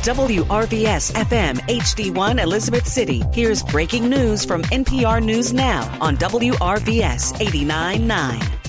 WRVS FM HD1 Elizabeth City. Here's breaking news from NPR News Now on WRVS 89.9.